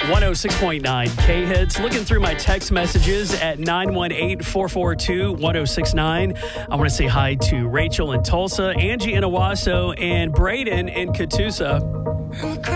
106.9 K-Hits. Looking through my text messages at 918-442-1069. I want to say hi to Rachel in Tulsa, Angie in Owasso, and Braden in Catoosa.